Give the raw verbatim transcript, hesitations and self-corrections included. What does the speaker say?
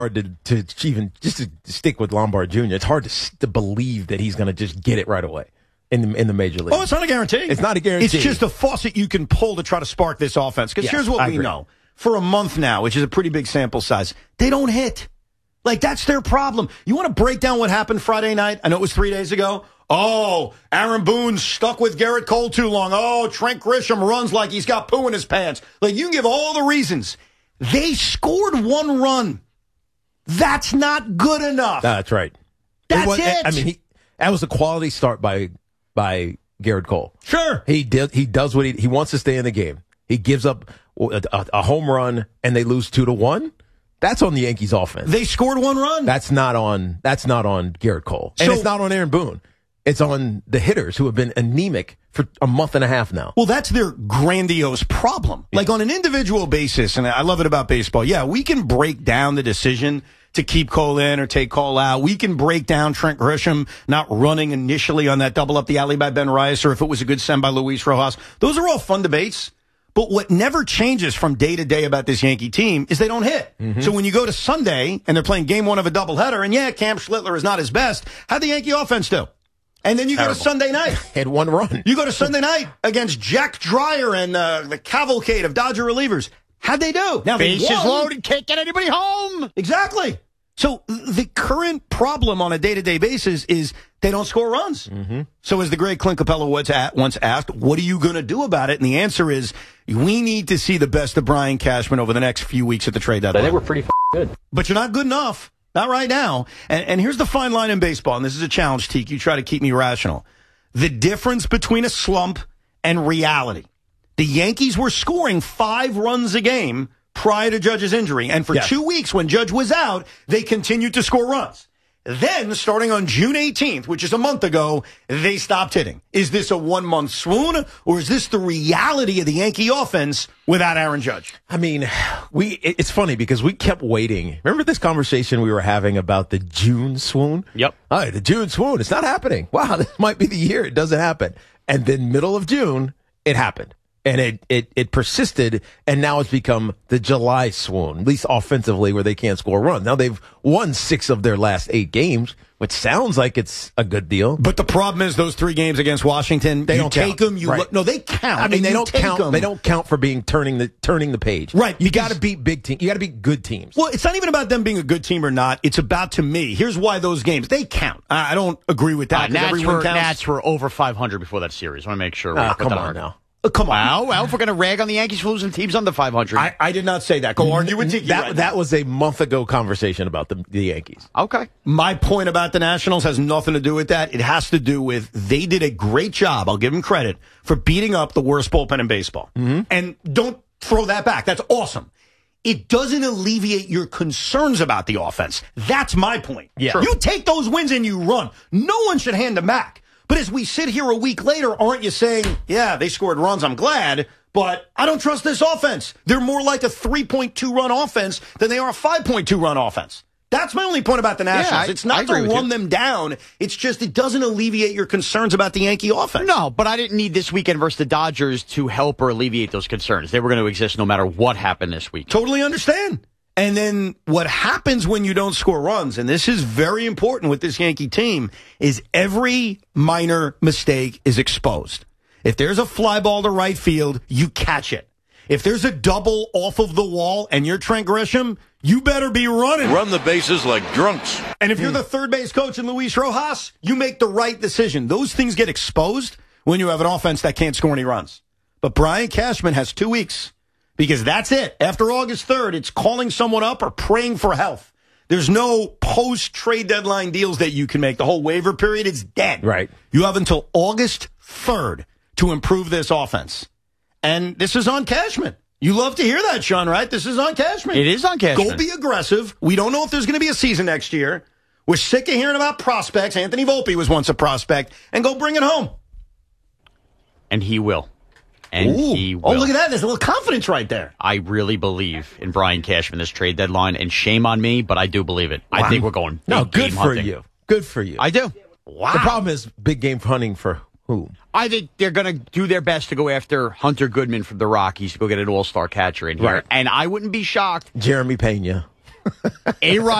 hard to, to even just to stick with Lombard Junior It's hard to, to believe that he's going to just get it right away in the, in the major league. Oh, it's not a guarantee. It's not a guarantee. It's just a faucet you can pull to try to spark this offense. Because yes, here's what I we agree. know. For a month now, which is a pretty big sample size, they don't hit. Like, that's their problem. You want to break down what happened Friday night? I know it was three days ago. Oh, Aaron Boone's stuck with Garrett Cole too long. Oh, Trent Grisham runs like he's got poo in his pants. Like, you can give all the reasons. They scored one run. That's not good enough. That's right. That's it. Was, it. I mean, he, that was a quality start by by Garrett Cole. Sure. He did. He does what he he wants to stay in the game. He gives up a, a, a home run and they lose two to one. That's on the Yankees offense. They scored one run. That's not on. That's not on Garrett Cole, and So- it's not on Aaron Boone. It's on the hitters who have been anemic for a month and a half now. Well, that's their grandiose problem. Like, on an individual basis, and I love it about baseball, yeah, we can break down the decision to keep Cole in or take Cole out. We can break down Trent Grisham not running initially on that double up the alley by Ben Rice, or if it was a good send by Luis Rojas. Those are all fun debates. But what never changes from day to day about this Yankee team is they don't hit. Mm-hmm. So when you go to Sunday and they're playing game one of a doubleheader, and yeah, Cam Schlittler is not his best, how'd the Yankee offense do? And then you Terrible. go to Sunday night. Had one run. You go to Sunday night against Jack Dreyer and uh, the cavalcade of Dodger relievers. How'd they do? Now, they Bases won. loaded, can't get anybody home. Exactly. So the current problem on a day-to-day basis is they don't score runs. Mm-hmm. So as the great Clint Capella once asked, what are you going to do about it? And the answer is, we need to see the best of Brian Cashman over the next few weeks at the trade deadline. I think we're pretty f- good. But you're not good enough. Not right now. And, and here's the fine line in baseball, and this is a challenge, Teak. You try to keep me rational. The difference between a slump and reality. The Yankees were scoring five runs a game prior to Judge's injury. And for yes. two weeks when Judge was out, they continued to score runs. Then, starting on June eighteenth, which is a month ago, they stopped hitting. Is this a one-month swoon, or is this the reality of the Yankee offense without Aaron Judge? I mean, we. It's funny because we kept waiting. Remember this conversation we were having about the June swoon? Yep. All right, the June swoon. It's not happening. Wow, this might be the year it doesn't happen. And then middle of June, it happened. And it, it, it persisted, and now it's become the July swoon, at least offensively, where they can't score runs. Now they've won six of their last eight games, which sounds like it's a good deal. But the problem is those three games against Washington, They you don't take count. them. You Right. look, no, they count. I mean, and they you don't take count. them. They don't count for being turning the turning the page. Right, You because- got to beat big teams. You got to beat good teams. Well, it's not even about them being a good team or not. It's about, to me, here's why those games, they count. I I don't agree with that. Uh, 'cause Nats, everyone were, counts. Nats were over five hundred before that series. I want to make sure. we Ah, put come that on now. Uh, come on. Wow, well, if we're going to rag on the Yankees for losing teams under five hundred. I, I did not say that. Go argue with Tiki that right that now. was a month ago conversation about the, the Yankees. Okay. My point about the Nationals has nothing to do with that. It has to do with they did a great job. I'll give them credit for beating up the worst bullpen in baseball. Mm-hmm. And don't throw that back. That's awesome. It doesn't alleviate your concerns about the offense. That's my point. Yeah. Sure. You take those wins and you run. No one should hand them back. But as we sit here a week later, aren't you saying, yeah, they scored runs, I'm glad, but I don't trust this offense. They're more like a three point two run offense than they are a five point two run offense. That's my only point about the Nationals. Yeah, I- it's not I agree to with run you. them down. It's just it doesn't alleviate your concerns about the Yankee offense. No, but I didn't need this weekend versus the Dodgers to help or alleviate those concerns. They were going to exist no matter what happened this week. Totally understand. And then what happens when you don't score runs, and this is very important with this Yankee team, is every minor mistake is exposed. If there's a fly ball to right field, you catch it. If there's a double off of the wall and you're Trent Grisham, you better be running. Run the bases like drunks. And if you're the third base coach in Luis Rojas, you make the right decision. Those things get exposed when you have an offense that can't score any runs. But Brian Cashman has two weeks because that's it. After August third, it's calling someone up or praying for health. There's no post-trade deadline deals that you can make. The whole waiver period is dead. Right. You have until August third to improve this offense. And this is on Cashman. You love to hear that, Sean, right? This is on Cashman. It is on Cashman. Go be aggressive. We don't know if there's going to be a season next year. We're sick of hearing about prospects. Anthony Volpe was once a prospect. And go bring it home. And he will. And Ooh. he will. Oh, look at that. There's a little confidence right there. I really believe in Brian Cashman this trade deadline, and shame on me, but I do believe it. I think we're going big No, good game for hunting. you. Good for you. I do. Wow. The problem is big game hunting for whom? I think they're going to do their best to go after Hunter Goodman from the Rockies to go get an all-star catcher in here. Right. And I wouldn't be shocked. Jeremy Pena. A-Rod